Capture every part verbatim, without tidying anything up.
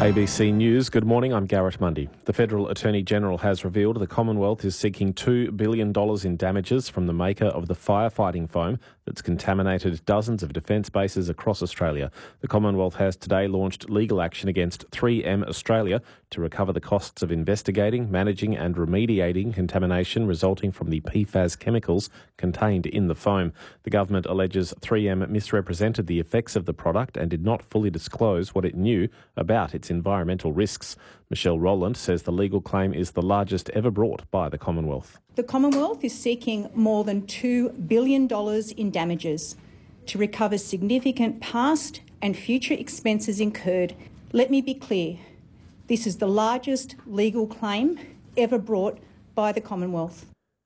A B C News, good morning, I'm Garrett Mundy. The Federal Attorney-General has revealed the Commonwealth is seeking two billion dollars in damages from the maker of the firefighting foam that's contaminated dozens of defence bases across Australia. The Commonwealth has today launched legal action against three M Australia to recover the costs of investigating, managing and remediating contamination resulting from the P FAS chemicals contained in the foam. The government alleges three M misrepresented the effects of the product and did not fully disclose what it knew about its environmental risks. Michelle Rowland says the legal claim is the largest ever brought by the Commonwealth. The Commonwealth is seeking more than two billion dollars in damages to recover significant past and future expenses incurred. Let me be clear, this is the largest legal claim ever brought by the Commonwealth.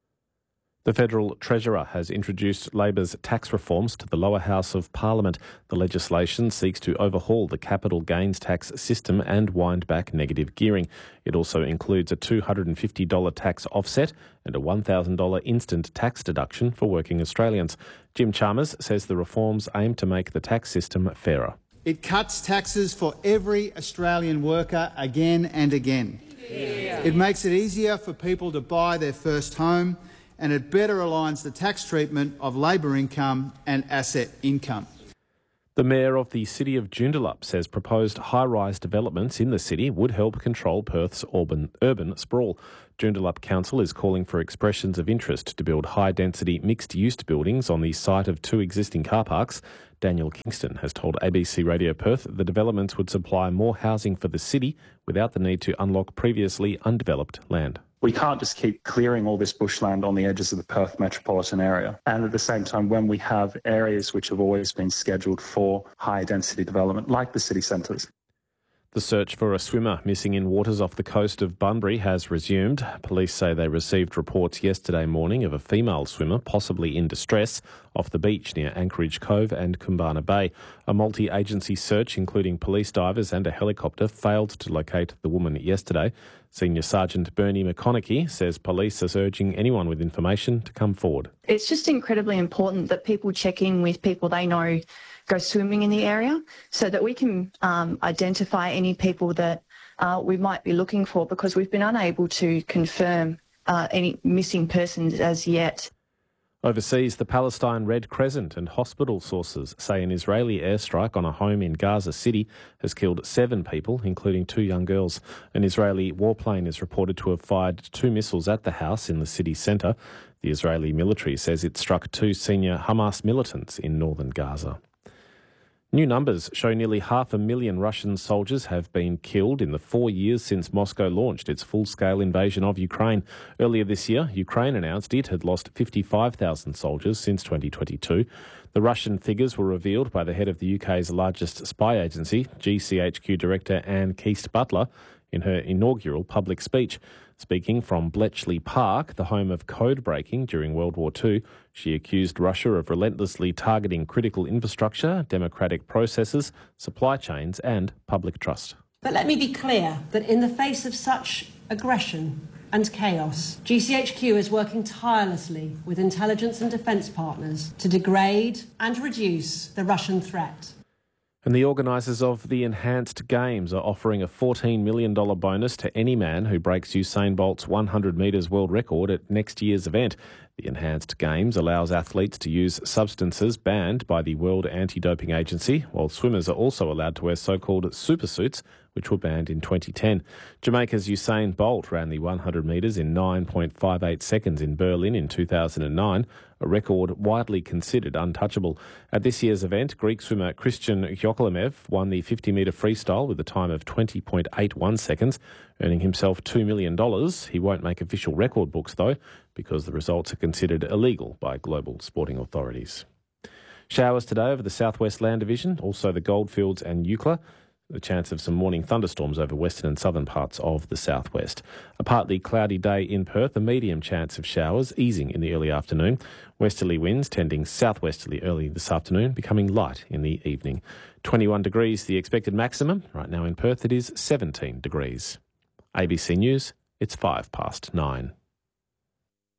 The Federal Treasurer has introduced Labor's tax reforms to the lower house of Parliament. The legislation seeks to overhaul the capital gains tax system and wind back negative gearing. It also includes a two hundred fifty dollars tax offset and a one thousand dollars instant tax deduction for working Australians. Jim Chalmers says the reforms aim to make the tax system fairer. It cuts taxes for every Australian worker again and again. Yeah. It makes it easier for people to buy their first home, and it better aligns the tax treatment of labour income and asset income. The Mayor of the City of Joondalup says proposed high-rise developments in the city would help control Perth's urban, urban sprawl. Joondalup Council is calling for expressions of interest to build high-density mixed-use buildings on the site of two existing car parks. Daniel Kingston has told A B C Radio Perth the developments would supply more housing for the city without the need to unlock previously undeveloped land. We can't just keep clearing all this bushland on the edges of the Perth metropolitan area. And at the same time, when we have areas which have always been scheduled for high density development, like the city centres. The search for a swimmer missing in waters off the coast of Bunbury has resumed. Police say they received reports yesterday morning of a female swimmer possibly in distress off the beach near Anchorage Cove and Kumbana Bay. A multi-agency search, including police divers and a helicopter, failed to locate the woman yesterday. Senior Sergeant Bernie McConaughey says police are urging anyone with information to come forward. It's just incredibly important that people check in with people they know go swimming in the area so that we can um, identify any people that uh, we might be looking for, because we've been unable to confirm uh, any missing persons as yet. Overseas, the Palestine Red Crescent and hospital sources say an Israeli airstrike on a home in Gaza City has killed seven people, including two young girls. An Israeli warplane is reported to have fired two missiles at the house in the city centre. The Israeli military says it struck two senior Hamas militants in northern Gaza. New numbers show nearly half a million Russian soldiers have been killed in the four years since Moscow launched its full-scale invasion of Ukraine. Earlier this year, Ukraine announced it had lost fifty-five thousand soldiers since twenty twenty-two. The Russian figures were revealed by the head of the U K's largest spy agency, G C H Q Director Anne Keast-Butler, in her inaugural public speech. Speaking from Bletchley Park, the home of code breaking during World War Two, she accused Russia of relentlessly targeting critical infrastructure, democratic processes, supply chains and public trust. But let me be clear that in the face of such aggression and chaos, G C H Q is working tirelessly with intelligence and defence partners to degrade and reduce the Russian threat. And the organisers of the Enhanced Games are offering a fourteen million dollars bonus to any man who breaks Usain Bolt's one hundred metres world record at next year's event. The Enhanced Games allows athletes to use substances banned by the World Anti-Doping Agency, while swimmers are also allowed to wear so-called supersuits, which were banned in twenty ten. Jamaica's Usain Bolt ran the one hundred metres in nine point five eight seconds in Berlin in two thousand nine, a record widely considered untouchable. At this year's event, Greek swimmer Christian Yokolemev won the fifty metre freestyle with a time of twenty point eight one seconds, earning himself two million dollars. He won't make official record books, though, because the results are considered illegal by global sporting authorities. Showers today over the southwest land division, also the Goldfields and Eucla. The chance of some morning thunderstorms over western and southern parts of the southwest. A partly cloudy day in Perth, a medium chance of showers, easing in the early afternoon. Westerly winds tending southwesterly early this afternoon, becoming light in the evening. twenty-one degrees the expected maximum. Right now in Perth it is seventeen degrees. A B C News, it's five past nine.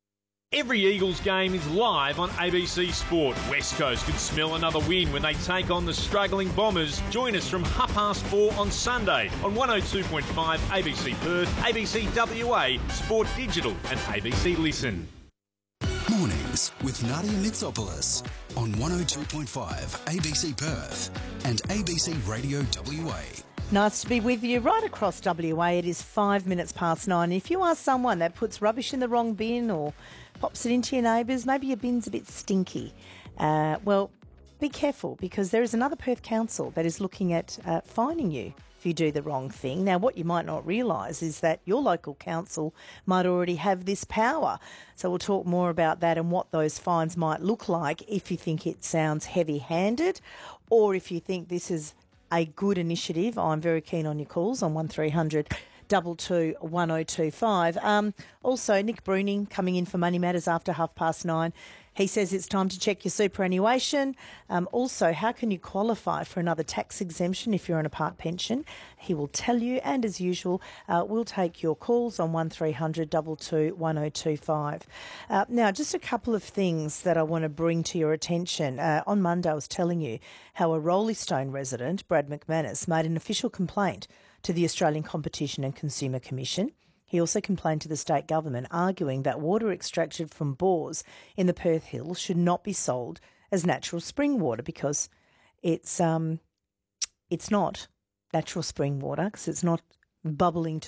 Every Eagles game is live on A B C Sport. West Coast could smell another win when they take on the struggling Bombers. Join us from half past four on Sunday on one oh two point five A B C Perth, A B C W A, Sport Digital and A B C Listen. Mornings with Nadia Mitsopoulos on one oh two point five A B C Perth and A B C Radio W A. Nice to be with you right across W A. It is five minutes past nine. If you are someone that puts rubbish in the wrong bin or pops it into your neighbours, maybe your bin's a bit stinky, uh, well, be careful, because there is another Perth council that is looking at uh, fining you if you do the wrong thing. Now, what you might not realise is that your local council might already have this power. So we'll talk more about that and what those fines might look like if you think it sounds heavy-handed, or if you think this is a good initiative. I'm very keen on your calls on one three hundred two two one oh two five. Um, also, Nick Bruning coming in for Money Matters after half past nine. He says it's time to check your superannuation. Um, also, how can you qualify for another tax exemption if you're on a part pension? He will tell you, and as usual, uh, we'll take your calls on one three hundred two two one oh two five. Uh, now, just a couple of things that I want to bring to your attention. Uh, on Monday, I was telling you how a Roleystone resident, Brad McManus, made an official complaint to the Australian Competition and Consumer Commission. He also complained to the state government, arguing that water extracted from bores in the Perth Hills should not be sold as natural spring water, because it's um, it's not natural spring water, because it's not bubbling to